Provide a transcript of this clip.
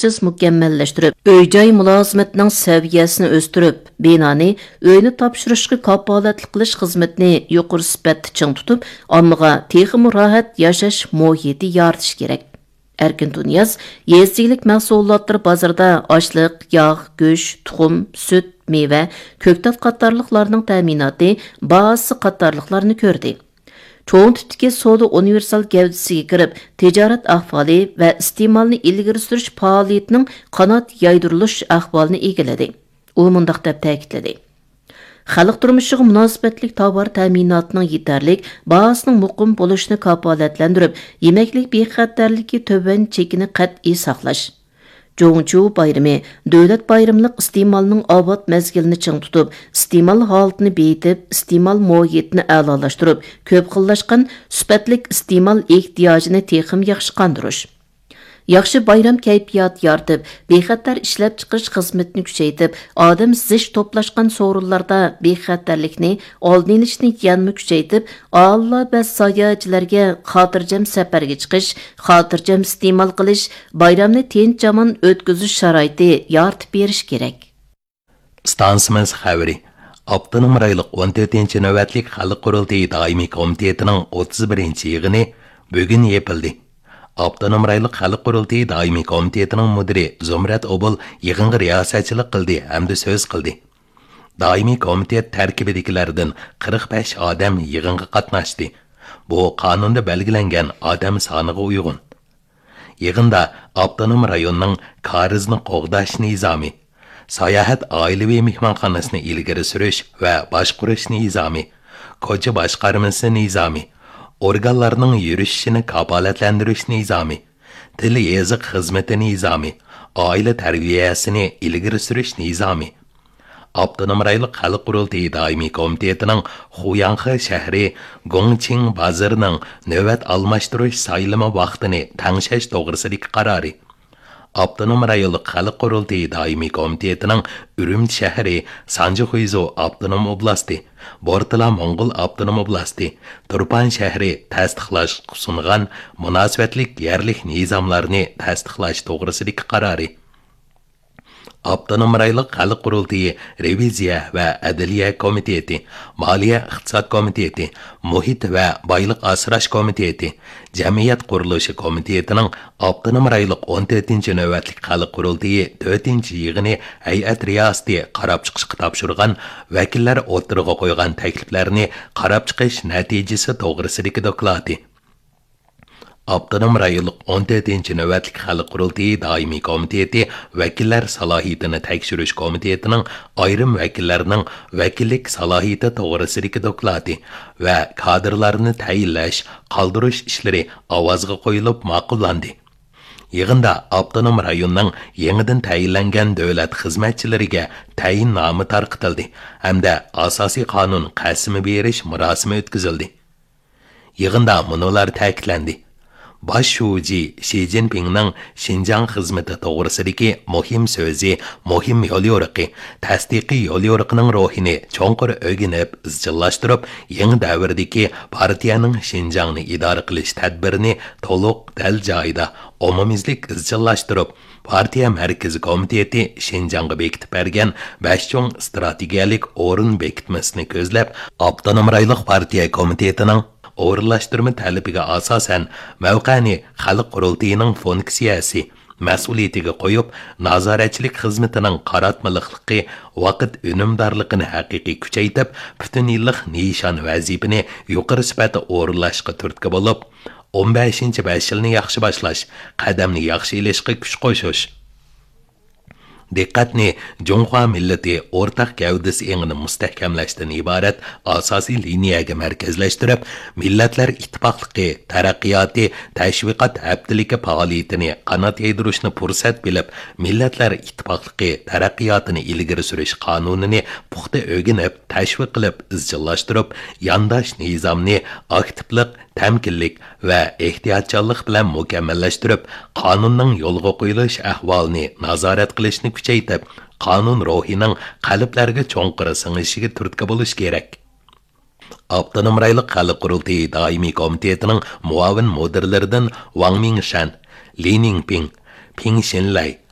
uzluksiz mukammallaştırib, uy-joy mulozimatining saviyasini o'stirib, binoni uyni topshirishga kapolatlik qilish xizmatini yuqori sifatda ching tutib, ommaga texmi rohat yashash muhiti yaratish kerak. Erkin Tunyaz, yezchilik mahsulotlar bozorda oshliq, yog', go'sht, tuxum, süt, meva, ko'ktat qatorliqlarning ta'minoti, bahasi qatorliqlarni ko'rdi. Çoğun tipdagi savdo universal gavdasiga kirib, tijorat ahvoli va iste'molni ilgari surish faoliyatining qanot yaydirilish ahvolini egalladi. U mundaq deb ta'kidladi. Xalq turmushiga munosabatlik tovar ta'minotining yetarlik, bahosining muqim bo'lishini kafolatlantirib, yemeklik bexatarligi to'ban chekini qat'iy saqlash. Жоңчу байрамы дәүләт байрамлык истемалның обод мезгилini чиң тутып, истемал халытын бейтип, истемал мохитini a'lolashtirib, ko'p xillashgan sifatlik istемал ehtiyojini texim yaxshi qandirish. Yaxshi bayram kayfiyat yaratib, bexatar ishlab chiqarish xizmatini kuchaytirib, odam zich to'plashgan so'rinlarda bexatarlikni oldini olishni yanma kuchaytirib, Allah va sayohatchilarga xotirjam safarga chiqish, xotirjam iste'mol qilish, bayramni tinch-amon o'tkazish sharoiti yaratib berish kerak. Stansimiz xabari Abdunum rayliq 14-navbatlik xalq qurultiyi doimiy komitetining 31-yig'ini bugun yapildi. Abdunum rayliq xalq qurultiyi doimiy komitetining mudiri Zumrat Obul yig'inga riyosatchilik qildi hamda so'z qildi. Doimiy komitet tarkibidagilardan 45 odam yig'inga qatnashdi. Bu qonunda belgilangan odam soniga uyg'un. Yig'inda Abdunum rayonining karizni qo'g'dash nizomi, sayohat oilaviy mehmonxonasini ilgari surish va boshqarish nizomi, ko'cha boshqarmasi nizomi, organlarning yurishini kafolatlantirish nizomi, til yoziq xizmati nizomi, oila tarbiyasini ilgari surish nizomi, Abdunum rayliq xalq qurultiyi doimiy komitetining Xuyanxi shahri Gongqing bozorining navbat almashtirish saylimi vaqtini tangshash to'g'risidagi qarori, Abdunum rayonlik xalq qurultiyi doimiy komitetining Urumchi shahri Sanjixuizo Abdunum oblasti, Bortala Mong'ol Abdunum oblasti, Turpan shahri tasdiqlash sungan munosabatlik yerlik nizomlarni tasdiqlash to'g'risidagi qarori, Abdunum rayliq xalq qurultiyi reviziya va adliya komiteti, moliya iqtisod komiteti, muhit va boyliq asrash komiteti, jamiyat qurilishi komitetining Abdunum rayliq 14-navbatlik xalq qurultiyi 4-yig'ini hay'at riyosati qarab chiqishga topshirgan vakillar o'tirg'a qo'ygan takliflarni qarab chiqish natijasi to'g'risidagi dokladi. Abdunum rayonlik 14-navbatlik xalq qurultiyi doimiy komiteti vakillar salohiyatini tekshirish komitetining ayrim vakillarining vakillik salohiyati to'g'risidagi dokladi va kadrlarni tayinlash, qoldirish ishlari ovozga qo'yilib ma'qullandi. Yig'inda Abdunum rayonining yangidan tayinlangan davlat xizmatchilariga tayinnomi tarqitildi hamda asosiy qonun qasmi berish murosimi o'tkazildi. Yig'inda munolar ta'kidlandi. Baş şuji Xi Jinpingning Xinjiang xizmati to'g'risidagi muhim so'zi, muhim yo'l yo'riqi, tasdiqiy yo'l yo'riqining ruhini cho'nqur o'rganib, izchillashtirib, yangi davrdagi partiyaning Xinjiangni idora qilish tadbirini to'liq dal joyida umumizlik izchillashtirib, partiya markaziy komiteti Xinjiangga bekitib bergan 5 cho'ng strategiyalik o'rin bekitmasini ko'zlab, Abdunum rayliq partiya komitetining o'rinlashtirma talabiga asosan mavqani xalq qurultiyining funksiyasi mas'uliyatiga qo'yib, nazoratchilik xizmatining qaratmaliqligi, vaqt unumdorligini haqiqiy kuchaytirib, butun yillik nishon vazifani yuqori sifatda o'rinlashga turtki bo'lib, 15-5 yilni yaxshi boshlash, qadamni yaxshi ilishga kuch qo'shish. Diqqatni Jonghua millati o'rtaq gavdasi engini mustahkamlashdan iborat asosiy liniyaga markazlashtirib, millatlar ittifoqligi, taraqqiyoti, tashviqot haftaligi faoliyatini qanot yaydirishni fursat bilib, millatlar ittifoqligi, taraqqiyotini ilgari surish qonunini puxta o'rganib, tashviq qilib, izchillashtirib, yandash nizomni aktivlik, tamkinlik va ehtiyotchanlik bilan mukammallashtirib, qonunning yo'lga qo'yilish ahvolini nazorat qilishni kuchaytirib, qonun ruhining qalblarga cho'nqir sing'ishiga turtki bo'lish kerak. Abdunum rayliq xalq qurultiyi doimiy komitetining muavin mudirlaridan Wang Mingshan, Li Ningping, Ping Xinlay,